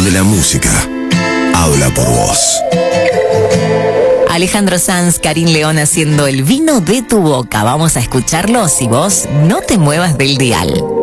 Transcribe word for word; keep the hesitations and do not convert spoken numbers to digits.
donde la música habla por vos. Alejandro Sanz, Karin León haciendo El vino de tu boca. Vamos a escucharlo si vos no te muevas del dial.